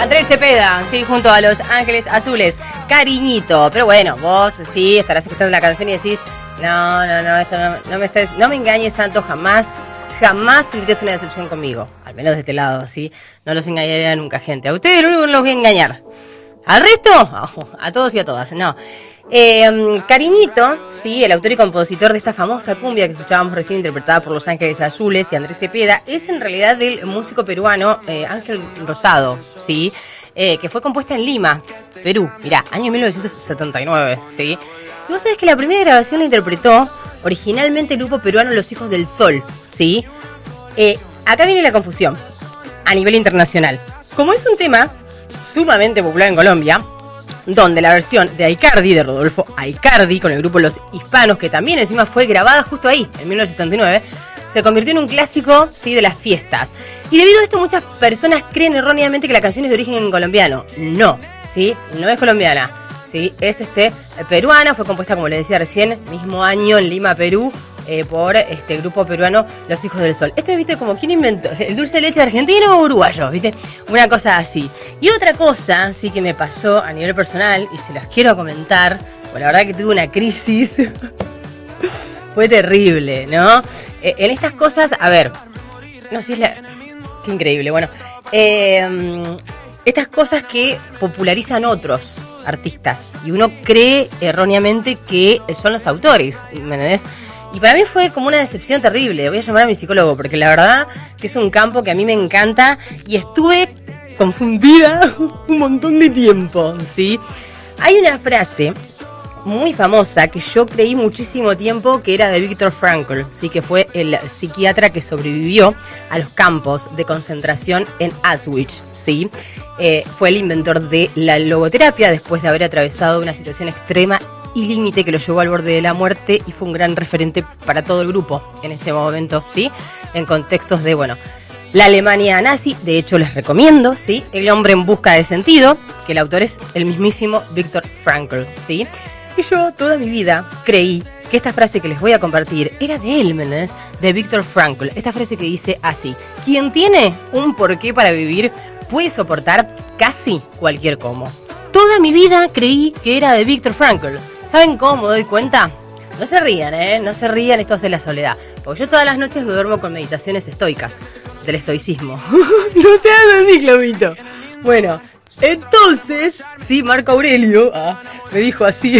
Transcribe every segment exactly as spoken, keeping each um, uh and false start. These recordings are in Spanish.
Andrés Cepeda, sí, junto a Los Ángeles Azules. Cariñito. Pero bueno, vos sí estarás escuchando la canción y decís, no, no, no, esto no, no me estés, no me engañes, Santo, jamás, jamás tendrías una decepción conmigo. Al menos de este lado, ¿sí? No los engañaría nunca, gente. A ustedes lo único que los voy a engañar. ¿Al resto? Oh, a todos y a todas, no. Eh, Cariñito, sí, el autor y compositor de esta famosa cumbia que escuchábamos recién, interpretada por Los Ángeles Azules y Andrés Cepeda, es en realidad del músico peruano eh, Ángel Rosado, sí, eh, que fue compuesta en Lima, Perú, mirá, año mil novecientos setenta y nueve, sí. Y vos sabés que la primera grabación la interpretó originalmente el grupo peruano Los Hijos del Sol, sí. Eh, acá viene la confusión, a nivel internacional. Como es un tema sumamente popular en Colombia, donde la versión de Aicardi, de Rodolfo Aicardi, con el grupo Los Hispanos, que también encima fue grabada justo ahí, en mil novecientos setenta y nueve, se convirtió en un clásico, sí, de las fiestas. Y debido a esto muchas personas creen erróneamente que la canción es de origen colombiano. No, sí, no es colombiana, sí, es este peruana, fue compuesta, como les decía recién, mismo año en Lima, Perú, Eh, por este grupo peruano Los Hijos del Sol. Esto, viste, como ¿quién inventó? ¿El dulce de leche argentino o uruguayo? ¿Viste? Una cosa así. Y otra cosa, sí, que me pasó a nivel personal, y se las quiero comentar, pues la verdad que tuve una crisis. Fue terrible, ¿no? Eh, en estas cosas, a ver, no sé si es la... Qué increíble, bueno. Eh, estas cosas que popularizan otros artistas, y uno cree erróneamente que son los autores, ¿me entendés? Y para mí fue como una decepción terrible. Voy a llamar a mi psicólogo porque la verdad que es un campo que a mí me encanta y estuve confundida un montón de tiempo, ¿sí? Hay una frase muy famosa que yo creí muchísimo tiempo que era de Viktor Frankl, ¿sí? Que fue el psiquiatra que sobrevivió a los campos de concentración en Auschwitz, ¿sí? Eh, fue el inventor de la logoterapia después de haber atravesado una situación extrema y límite que lo llevó al borde de la muerte, y fue un gran referente para todo el grupo en ese momento, ¿sí? En contextos de, bueno, la Alemania nazi. De hecho, les recomiendo, ¿sí? El hombre en busca de sentido, que el autor es el mismísimo Viktor Frankl, ¿sí? Y yo toda mi vida creí que esta frase que les voy a compartir era de él, ¿me entendés? De Viktor Frankl. Esta frase que dice así: quien tiene un porqué para vivir puede soportar casi cualquier cómo. Toda mi vida creí que era de Viktor Frankl. ¿Saben cómo me doy cuenta? No se rían, ¿eh? No se rían, esto es la soledad. Porque yo todas las noches me duermo con meditaciones estoicas, del estoicismo. No te hagas así, Clavito. Bueno, entonces, sí, Marco Aurelio ah, me dijo así.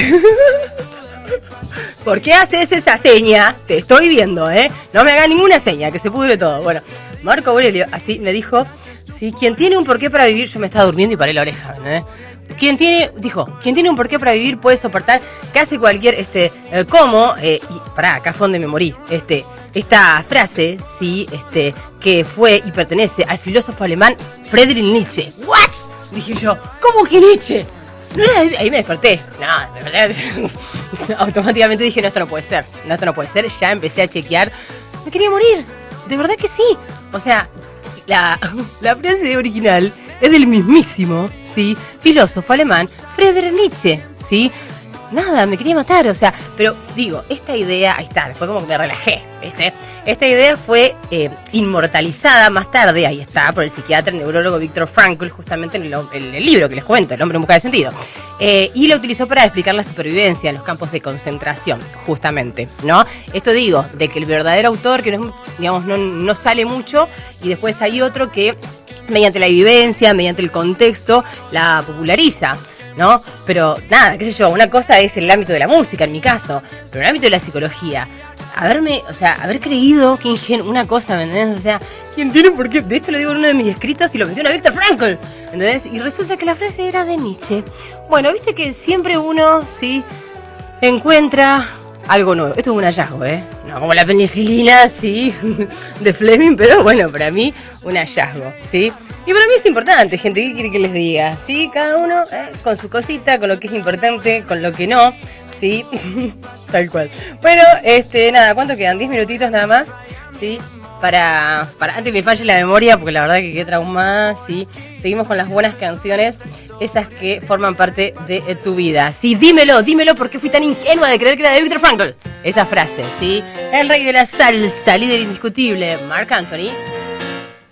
¿Por qué haces esa seña? Te estoy viendo, ¿eh? No me hagas ninguna seña, que se pudre todo. Bueno, Marco Aurelio así me dijo, sí, quien tiene un porqué para vivir, yo me estaba durmiendo y paré la oreja, ¿eh? Quien tiene, dijo, quien tiene un porqué para vivir puede soportar casi cualquier, este, eh, como, eh, y pará, acá fue donde me morí, este, esta frase, sí, este, que fue y pertenece al filósofo alemán Friedrich Nietzsche. ¿What? Dije yo, ¿cómo que Nietzsche? No era de... Ahí me desperté, no, de verdad, automáticamente dije, no, esto no puede ser, no, esto no puede ser, ya empecé a chequear, me quería morir, de verdad que sí, o sea, la, la frase original es del mismísimo, ¿sí? Filósofo alemán Friedrich Nietzsche, ¿sí? Nada, me quería matar, o sea, pero digo, esta idea, ahí está, después como que me relajé, ¿viste? Esta idea fue eh, inmortalizada más tarde, ahí está, por el psiquiatra, el neurólogo Viktor Frankl, justamente en el, en el libro que les cuento, El hombre en busca de sentido, eh, y lo utilizó para explicar la supervivencia en los campos de concentración, justamente, ¿no? Esto digo, de que el verdadero autor, que no, es, digamos, no, no sale mucho, y después hay otro que mediante la vivencia, mediante el contexto, la populariza, ¿no? Pero nada, qué sé yo, una cosa es el ámbito de la música, en mi caso, pero en el ámbito de la psicología, haberme, o sea, haber creído que ingenuo, una cosa, ¿me entendés? O sea, ¿quién tiene por qué? De hecho lo digo en uno de mis escritos y lo menciona Viktor Frankl, ¿entendés? Y resulta que la frase era de Nietzsche. Bueno, viste que siempre uno, sí, encuentra algo nuevo. Esto es un hallazgo, ¿eh? No como la penicilina, sí, de Fleming, pero bueno, para mí, un hallazgo, ¿sí? Y para mí es importante, gente, ¿qué quiere que les diga? ¿Sí? Cada uno eh, con su cosita, con lo que es importante, con lo que no, ¿sí? Tal cual. Bueno, este, nada, ¿cuánto quedan? ¿diez minutitos nada más? ¿Sí? Para, para antes me falle la memoria, porque la verdad que quedé traumada, ¿sí? Seguimos con las buenas canciones, esas que forman parte de eh, tu vida. Sí, dímelo, dímelo, ¿por qué fui tan ingenua de creer que era de Viktor Frankl? Esa frase, ¿sí? El rey de la salsa, líder indiscutible, Marc Anthony.